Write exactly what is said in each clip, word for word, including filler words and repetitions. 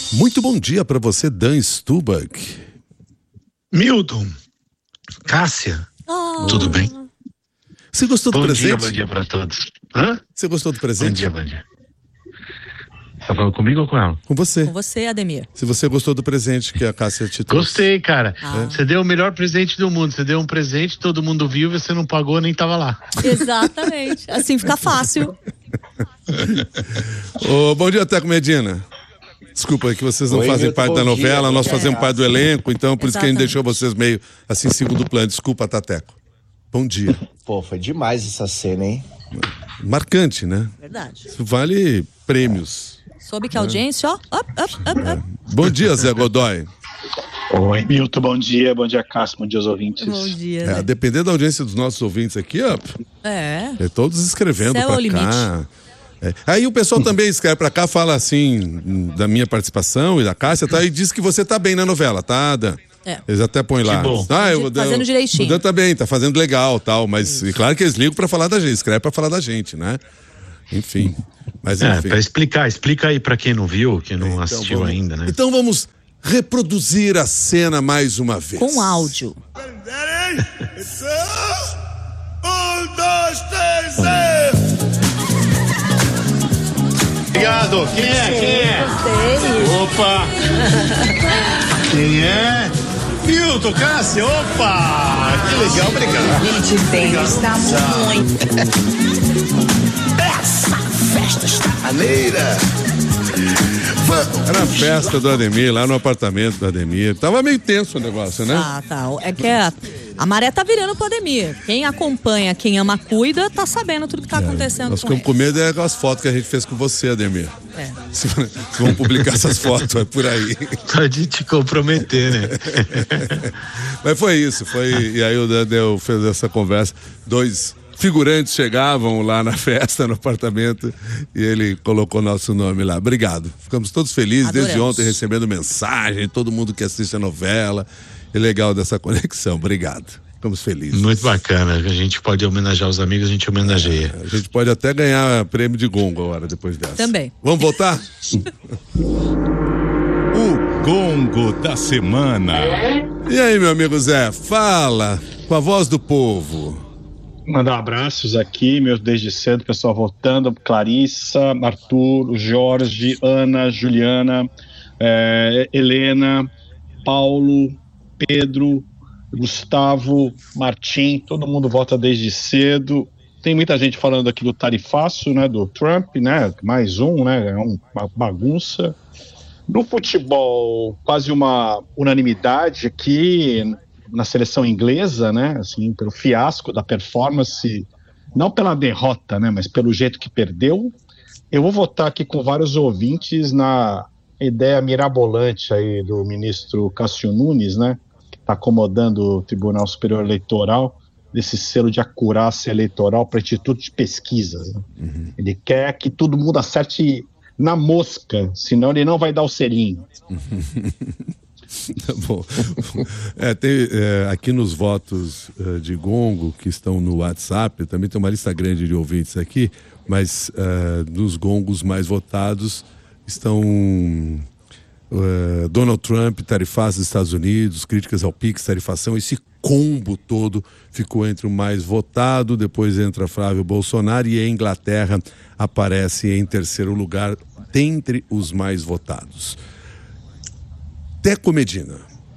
Muito bom dia para você, Dan Stubach. Milton, Cássia, oh. Tudo bem? Você gostou do bom presente? Dia, bom dia para todos. Hã? Você gostou do presente? Bom dia, bom dia. Tá falando comigo ou com ela? Com você. Com você, Ademir. Se você gostou do presente que a Cássia te trouxe. Gostei, cara. Ah. Você deu o melhor presente do mundo. Você deu um presente, todo mundo viu, você não pagou, nem tava lá. Exatamente. Assim fica fácil. oh, bom dia, Teco Medina. Desculpa, é que vocês não Oi, fazem parte da novela, dia, nós é. fazemos parte do elenco, então por Exatamente. Isso que a gente deixou vocês meio assim, em segundo plano. Desculpa, Tateco. Bom dia. Pô, foi demais essa cena, hein? Marcante, né? Verdade. Isso vale prêmios. Soube que a audiência, ó, up, up, up, up. Bom dia, Zé Godoy. Oi, Milton, bom dia, bom dia, Cássio, bom dia aos ouvintes. Bom dia. É, né? a depender da audiência dos nossos ouvintes aqui, ó. É. é todos escrevendo Céu pra ao cá. É. Aí o pessoal também escreve pra cá, fala assim, da minha participação e da Cássia, tá? E diz que você tá bem na novela, tá, Dan? É. Eles até põem lá. Bom. Ah, eu, fazendo eu, direitinho. O Dan tá bem, tá fazendo legal, tal, mas e claro que eles ligam pra falar da gente, escreve pra falar da gente, né? Enfim. Mas enfim. É, pra explicar, explica aí pra quem não viu, quem não então, assistiu vamos, ainda, né? Então vamos reproduzir a cena mais uma vez. Com áudio. Um, dois, três, e... Obrigado. Quem é? Quem é? Gostei. Opa! Quem é? Milton, Cássia, opa! Que legal, obrigado. Gente, bem, está muito. Essa festa está maneira. Era a festa do Ademir, lá no apartamento do Ademir. Tava meio tenso o negócio, né? Ah, tá. É que a, a maré tá virando pro Ademir. Quem acompanha, quem ama, cuida, tá sabendo tudo que tá é, acontecendo nós com ficamos com medo é aquelas fotos que a gente fez com você, Ademir. É. Se, se vão publicar essas fotos, é por aí. Pode te comprometer, né? Mas foi isso, foi. E aí o Daniel fez essa conversa. Dois figurantes chegavam lá na festa, no apartamento, e ele colocou nosso nome lá. Obrigado. Ficamos todos felizes Adoramos. Desde ontem recebendo mensagem, todo mundo que assiste a novela. É legal dessa conexão. Obrigado. Ficamos felizes. Muito bacana. A gente pode homenagear os amigos, a gente homenageia. É, a gente pode até ganhar prêmio de gongo agora, depois dessa. Também. Vamos voltar? O gongo da semana. E aí, meu amigo Zé, fala com a voz do povo. Mandar abraços aqui, meus desde cedo, pessoal votando, Clarissa, Arthur, Jorge, Ana, Juliana, é, Helena, Paulo, Pedro, Gustavo, Martim, todo mundo vota desde cedo. Tem muita gente falando aqui do tarifaço, né, do Trump, né, mais um, né, é uma bagunça. No futebol, quase uma unanimidade aqui na seleção inglesa, né, assim, pelo fiasco da performance, não pela derrota, né, mas pelo jeito que perdeu. Eu vou votar aqui com vários ouvintes na ideia mirabolante aí do ministro Cássio Nunes, né, que está acomodando o Tribunal Superior Eleitoral, desse selo de acurácia eleitoral para Instituto de Pesquisas. Né? Uhum. Ele quer que todo mundo acerte na mosca, senão ele não vai dar o selinho. Tá bom. É, tem, é, aqui nos votos uh, de gongo que estão no WhatsApp, também tem uma lista grande de ouvintes aqui, mas uh, nos gongos mais votados estão uh, Donald Trump, tarifaço dos Estados Unidos, críticas ao Pix, tarifação, esse combo todo ficou entre o mais votado, depois entra Flávio Bolsonaro e a Inglaterra aparece em terceiro lugar dentre os mais votados. Teco Medina.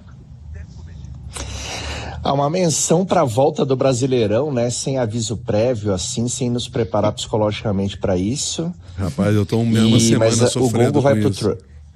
Há uma menção para a volta do Brasileirão, né? Sem aviso prévio, assim, sem nos preparar psicologicamente para isso. Rapaz, eu tô uma e, semana mas sofrendo o gongo vai com pro isso. Trump.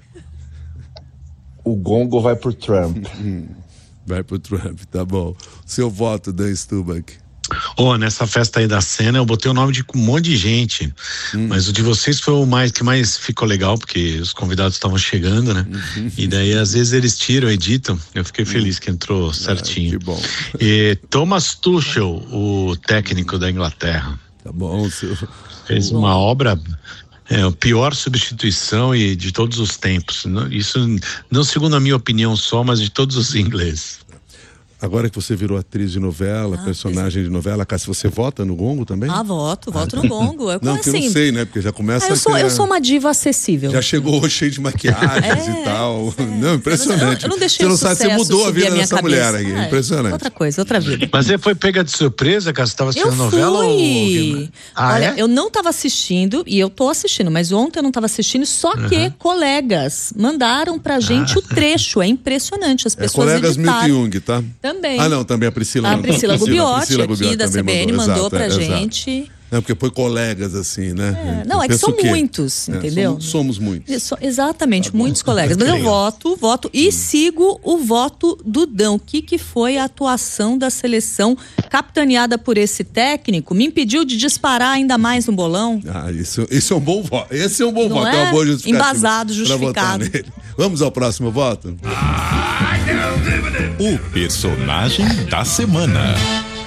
O gongo vai pro Trump. Vai pro Trump, tá bom. Seu voto, Dan Stubach. Oh, nessa festa aí da cena eu botei o nome de um monte de gente, hum. mas o de vocês foi o mais que mais ficou legal, porque os convidados estavam chegando, né? Uhum. E daí às vezes eles tiram, editam, eu fiquei feliz que entrou certinho. Ah, que bom. E Thomas Tuchel, o técnico da Inglaterra. Tá bom, seu... Fez uma obra, é, a pior substituição e de todos os tempos. Isso não segundo a minha opinião só, mas de todos os ingleses. Agora que você virou atriz de novela, ah, personagem de novela, Cássia, você vota no Gongo também? Ah, voto, voto ah, no Gongo. Eu, não, assim, que eu não sei, né? Porque já começa ah, eu, sou, a... eu sou uma diva acessível. Já chegou hoje cheio de maquiagens é, e tal. É. Não, impressionante. Eu, eu não deixei você não o sabe, você mudou a vida a dessa cabeça. mulher aqui. É, impressionante. Outra coisa, outra vida. Mas você foi pega de surpresa, Cássia? Você estava assistindo eu novela? Fui. Ou... Ah, Olha, é? eu não estava assistindo e eu tô assistindo, mas ontem eu não estava assistindo, só uhum. que colegas mandaram pra gente ah. o trecho. É impressionante. As pessoas é, colegas editaram. Milton Jung, tá? Também. Ah, não, também a Priscila. A Priscila Gubiotti, aqui Gubiotti da C B N, mandou, mandou pra é, gente. Exato. Não, porque foi colegas, assim, né? É, não, é que são muitos, entendeu? É, somos, somos muitos. So, exatamente, tá muitos colegas. Mas eu voto, voto e hum. sigo o voto do Dão. O que, que foi a atuação da seleção capitaneada por esse técnico? Me impediu de disparar ainda mais no bolão. Ah, isso, isso é um bom voto. Esse é um bom Não voto. é? É uma boa justificativa. Embasado, justificado. Vamos ao próximo voto? O personagem da semana.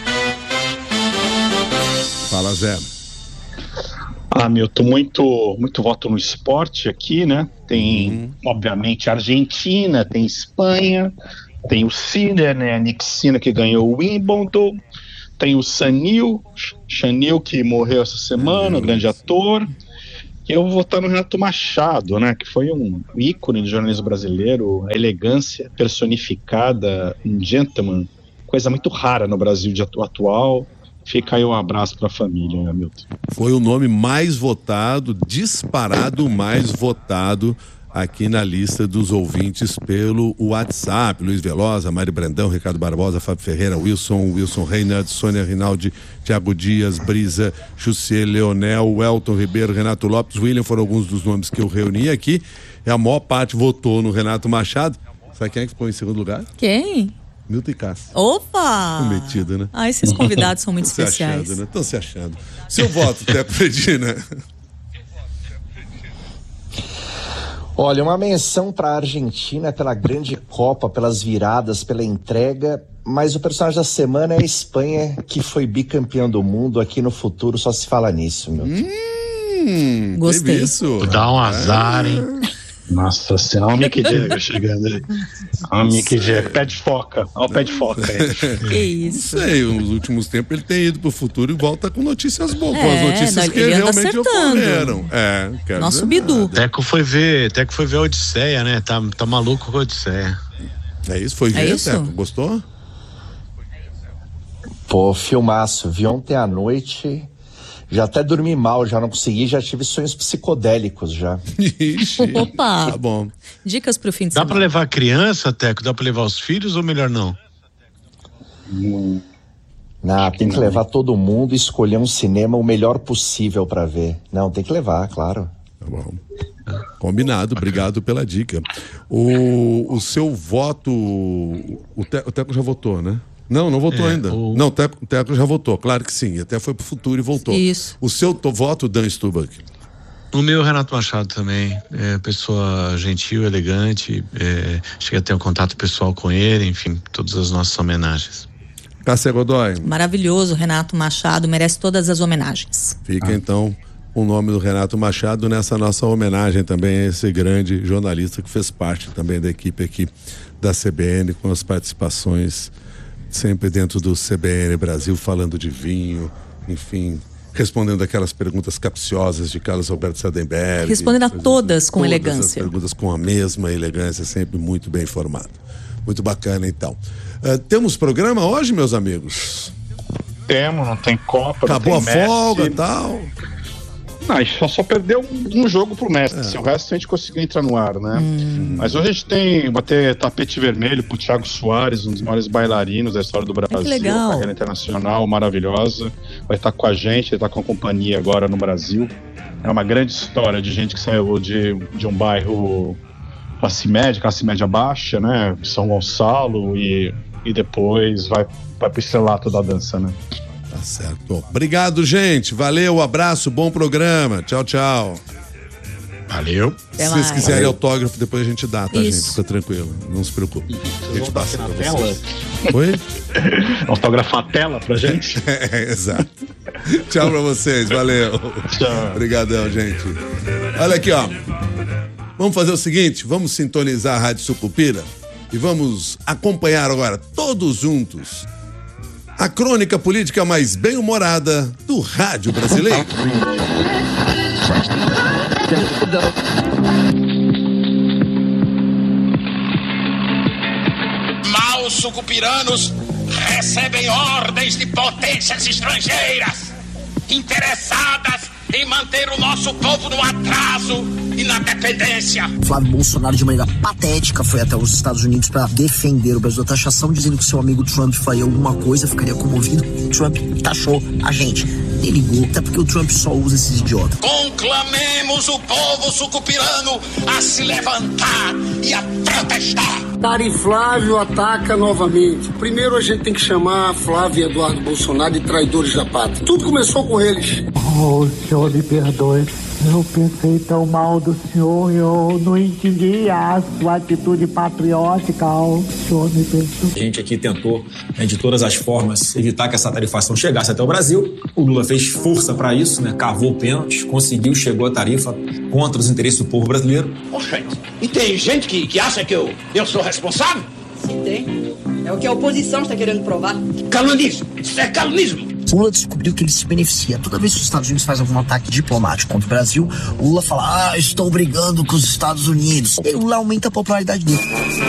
Fala, Zé. Ah, Milton, muito, muito voto no esporte aqui, né? Tem, uhum. obviamente, Argentina, tem Espanha, tem o Sinner, né? A Nick Sinner, que ganhou o Wimbledon, tem o Sanil, Chanil, que morreu essa semana, uhum. grande ator. E eu vou votar no Renato Machado, né? Que foi um ícone do jornalismo brasileiro, a elegância personificada, um gentleman, coisa muito rara no Brasil de atu- atual. Fica aí um abraço para a família, né, Milton? Foi o nome mais votado, disparado mais votado aqui na lista dos ouvintes pelo WhatsApp. Luiz Velosa, Mari Brandão, Ricardo Barbosa, Fábio Ferreira, Wilson, Wilson Reinhardt, Sônia Rinaldi, Thiago Dias, Brisa, Jussier, Leonel, Welton Ribeiro, Renato Lopes, William, foram alguns dos nomes que eu reuni aqui. E a maior parte votou no Renato Machado. Sabe quem é que ficou em segundo lugar? Quem? Milton e Cássia. Opa! Cometido, né? Ah, esses convidados são muito Estão especiais. Se achando, né? Estão se achando. Seu voto, Teco Medina. Olha, uma menção para a Argentina pela grande Copa, pelas viradas, pela entrega, mas o personagem da semana é a Espanha, que foi bicampeão do mundo. Aqui no futuro só se fala nisso, meu. Hum, Gostei. Isso. Dá um azar, hein? Nossa senhora, olha o Mick Jagger chegando ali. Olha o Mick Jagger, pé de foca. Olha o pé de foca aí. Que isso. Não sei, nos últimos tempos ele tem ido pro futuro e volta com notícias boas, É, com as notícias não, que ele anda realmente acertando. ocorreram. É, quero Nosso dizer Bidu. nada. Teco foi ver, Teco foi ver a Odisseia, né? Tá, tá maluco com a Odisseia. É isso? Foi É ver, isso? Teco? Gostou? Pô, filmaço. Vi ontem à noite, já até dormi mal, já não consegui, já tive sonhos psicodélicos já. Ixi, Opa! tá bom. Dicas pro fim de Dá semana. pra levar criança, Teco? Dá pra levar os filhos ou melhor não? Hum. Não, tem que levar todo mundo e escolher um cinema o melhor possível pra ver. Não, tem que levar, claro. Tá bom. Combinado, obrigado pela dica. O, o seu voto, o, Te, o Teco já votou, né? Não, não votou É, ainda. o- Não, o Teco, o Teco já votou, claro que sim. Até foi pro futuro e voltou. Isso. O seu to, voto, Dan Stubach? O meu Renato Machado também, é pessoa gentil, elegante, é, cheguei a ter um contato pessoal com ele, enfim, todas as nossas homenagens. Cássia Godoy? Maravilhoso, Renato Machado, merece todas as homenagens. Fica então o nome do Renato Machado nessa nossa homenagem também a esse grande jornalista que fez parte também da equipe aqui da C B N, com as participações sempre dentro do C B N Brasil, falando de vinho, enfim, respondendo aquelas perguntas capciosas de Carlos Alberto Sardenberg. Respondendo a todas com todas elegância. As perguntas com a mesma elegância, sempre muito bem informado. Muito bacana, então. Uh, temos programa hoje, meus amigos? Temos, não tem Copa, Acabou não a tem Messi. folga e tal. Não, a gente só, só perdeu um, um jogo pro Messi. É. O resto a gente conseguiu entrar no ar, né? Hum. Mas hoje a gente tem, vai ter tapete vermelho pro Thiago Soares, um dos maiores bailarinos da história do Brasil. Que legal. Carreira internacional, maravilhosa. Vai estar com a gente, ele tá com a companhia agora no Brasil. É uma grande história de gente que saiu de, de um bairro classe média, classe média baixa, né? São Gonçalo e, e depois vai, vai pro estrelato da dança, né? Tá certo. Obrigado, gente. Valeu, abraço, bom programa. Tchau, tchau. Valeu. Até se mais. vocês quiserem autógrafo, depois a gente dá, tá, Isso. gente? Fica tranquilo. Não se preocupe. A gente passa pra tela? vocês. Oi? Autografar a tela pra gente? É, exato. Tchau pra vocês. Valeu. Tchau. Obrigadão, gente. Olha aqui, ó. Vamos fazer o seguinte, vamos sintonizar a Rádio Sucupira E vamos acompanhar agora, todos juntos, a crônica política mais bem-humorada do rádio brasileiro. Maus sucupiranos recebem ordens de potências estrangeiras interessadas em manter o nosso povo no atraso e na dependência. Flávio Bolsonaro, de maneira patética, foi até os Estados Unidos para defender o Brasil da taxação, dizendo que seu amigo Trump faria alguma coisa, ficaria comovido. Trump taxou a gente. Nem ligou, até porque o Trump só usa esses idiotas. Conclamemos o povo sucupirano a se levantar e a protestar. Dari Flávio ataca novamente. Primeiro a gente tem que chamar Flávio e Eduardo Bolsonaro de traidores da pátria. Tudo começou com eles. Oh, senhor me perdoe. Eu pensei tão mal do senhor, eu não entendi a sua atitude patriótica. O senhor me perdoe. A gente aqui tentou, né, de todas as formas, evitar que essa tarifação chegasse até o Brasil. O Lula fez força para isso, né, cavou pênaltis, conseguiu, chegou a tarifa contra os interesses do povo brasileiro. Oh, gente, e tem gente que, que acha que eu, eu sou responsável? Sim, tem. É o que a oposição está querendo provar. Calunismo. Isso é calunismo. O Lula descobriu que ele se beneficia. Toda vez que os Estados Unidos fazem algum ataque diplomático contra o Brasil, o Lula fala, ah, estou brigando com os Estados Unidos. E o Lula aumenta a popularidade dele.